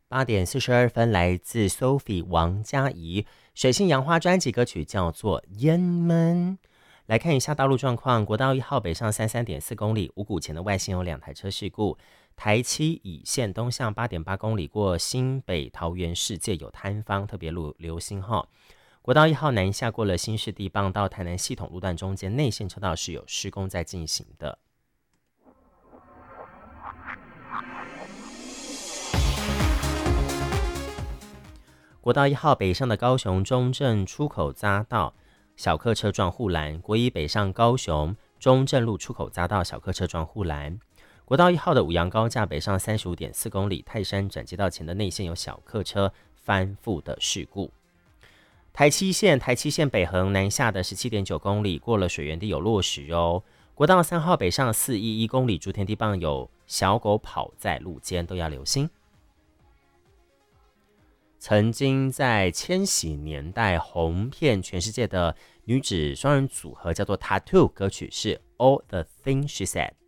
8点42分，来自 Sophie 王嘉怡水性杨花专辑歌曲叫做《雁门》。来看一下道路状况，国道1号北上33.4公里，五股前的外线有2台车事故。台七乙线东向8.8公里过新北桃园世界有摊方，特别留心哈。国道1号南下过了新市地磅到台南系统路段中间内线车道是有施工在进行的。国道1号北上的高雄中正出口匝道小客车撞护栏，国一北上高雄中正路出口匝道小客车撞护栏。国道1号的五杨高架北上35.4公里，泰山转接道前的内线有小客车翻覆的事故。台七线北横南下的17.9公里，过了水源地有落石哦。国道3号北上411公里，竹田地磅有小狗跑在路间，都要留心。曾经在千禧年代红遍全世界的女子双人组合叫做 Tattoo， 歌曲是 All the Things She Said。